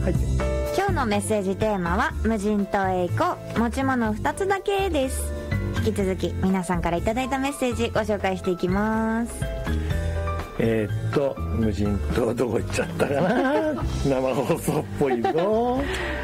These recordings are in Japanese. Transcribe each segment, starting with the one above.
はい、 今日のメッセージテーマは無人島へ行こう、持ち物2つだけです。引き続き皆さんからいただいたメッセージご紹介していきます。 無人島どこ行っちゃったかな生放送っぽいぞ。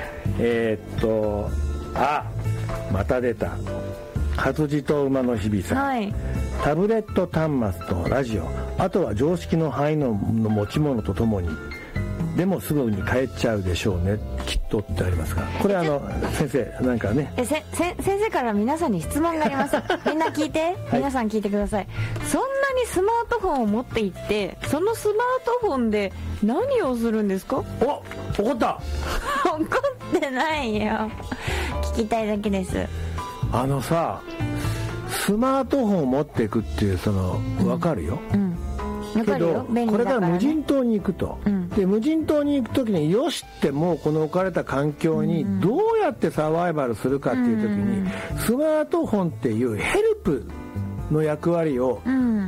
また出た活字と馬の日々さん、 はい、 タブレット端末とラジオ、あとは常識の範囲の持ち物とともに、でもすぐに帰っちゃうでしょうねきっとってありますが、これ先生なんかね、 先生から皆さんに質問があります。みんな聞いて、皆さん聞いてください。そんなにスマートフォンを持っていってそのスマートフォンで何をするんですか？ 怒った怒ってないよ、聞きたいだけです。 さ、スマートフォンを持っていくっていう分かるよ、けどこれから無人島に行くと、で無人島に行く時によしってもうこの置かれた環境にどうやってサバイバルするかっていう時に、スマートフォンっていうヘルプの役割を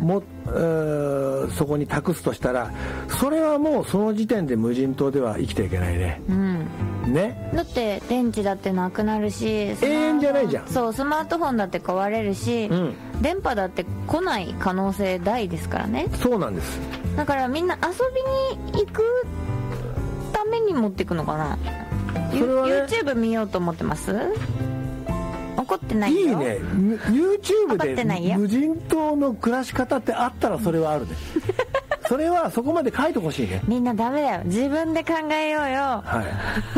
そこに託すとしたら、それはもうその時点で無人島では生きていけないね、ね、だって電池だってなくなるし、 永遠じゃないじゃん。 そう、スマートフォンだって壊れるし、電波だって来ない可能性大ですからね。 そうなんです。 だからみんな遊びに行くために持っていくのかな。それはね、YouTube 見ようと思ってます？怒ってないよ。いいね、 YouTube で無人島の暮らし方ってあったらそれはあるね。それはそこまで書いてほしいね。 みんなダメだよ、自分で考えようよ。 はい、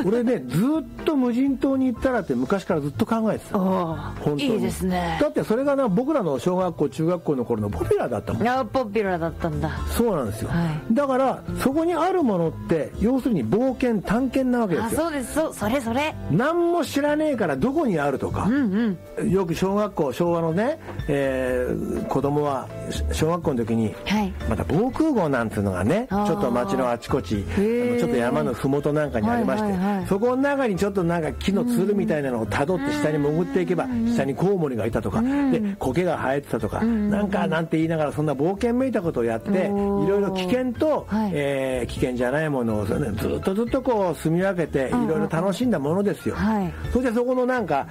俺ねずっと無人島に行ったらって昔からずっと考えてた。本当にいいですね。 だってそれが僕らの小学校中学校の頃のポピュラーだったもん。 いや、ポピュラーだったんだ。 そうなんですよ、だからそこにあるものって要するに冒険探検なわけですよ。 そうです、それ何も知らねえからどこにあるとか、よく昭和のね、子供は小学校の時に、また防空壕なんていうのがね、ちょっと街のあちこち、ちょっと山のふもとなんかにありまして、そこの中にちょっとなんか木のつるみたいなのをたどって下に潜っていけば、下にコウモリがいたとか、で苔が生えてたとか、なんて言いながらそんな冒険めいたことをやって、いろいろ危険と、危険じゃないものを、ずっとこう住み分けていろいろ楽しんだものですよ。そしてそこのなんか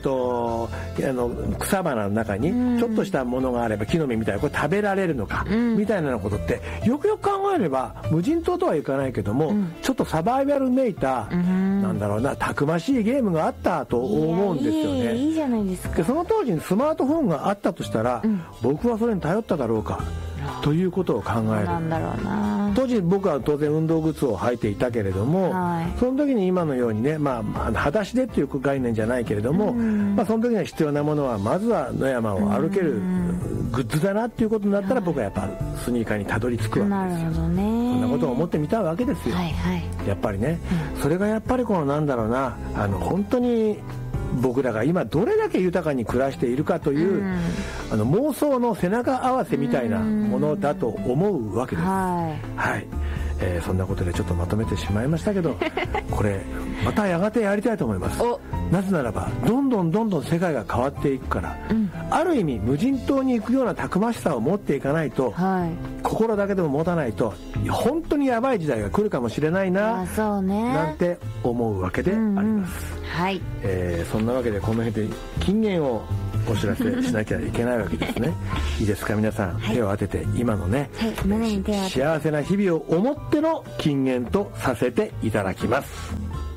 草花の中にちょっとしたものがあれば、木の実みたいなこれ食べられるのか、みたいなことってよくよく考えれば無人島とはいかないけども、ちょっとサバイバルめいた、なんだろうな、たくましいゲームがあったと思うんですよね。 いいじゃないですか。 でその当時にスマートフォンがあったとしたら、僕はそれに頼っただろうかということを考える。 なんだろうな。 当時僕は当然運動靴を履いていたけれども、その時に今のようにね、裸足でっていう概念じゃないけれども、その時には必要なものはまずは野山を歩けるグッズだなっていうことになったら、僕はやっぱスニーカーにたどり着くわけですよ。 なるほどね。 そんなことを思ってみたわけですよ、やっぱりね、それがやっぱりこのなんだろうな、本当に僕らが今どれだけ豊かに暮らしているかという、妄想の背中合わせみたいなものだと思うわけです。そんなことでちょっとまとめてしまいましたけどこれまたやがてやりたいと思います。なぜならばどんどん世界が変わっていくから、ある意味無人島に行くようなたくましさを持っていかないと、心だけでも持たないと本当にやばい時代が来るかもしれないな、なんて思うわけであります。そんなわけでこの辺で金言をお知らせしなきゃいけないわけですね。いいですか皆さん、手を当てて今のね、幸せな日々を思っての金言とさせていただきます。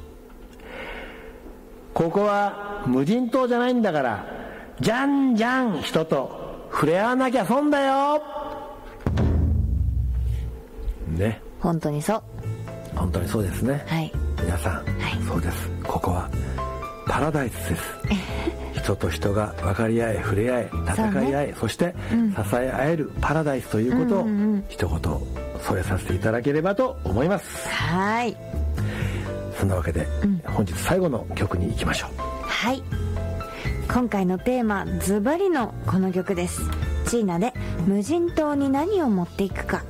ここは無人島じゃないんだから、じゃんじゃん人と触れ合わなきゃ損だよね。 本当にそうですね。皆さん、そうです。ここはパラダイスです。人と人が分かり合い、触れ合い、戦い合い、そして支え合えるパラダイスということを一言添えさせていただければと思います。そんなわけで、本日最後の曲に行きましょう。 今回のテーマズバリのこの曲です。チーナで無人島に何を持っていくか。